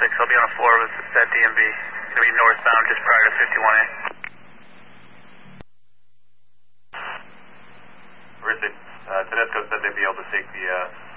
I'll be on the floor with that DMV. It's going to be northbound just prior to 51A. Richard, Tedesco said they'd be able to take the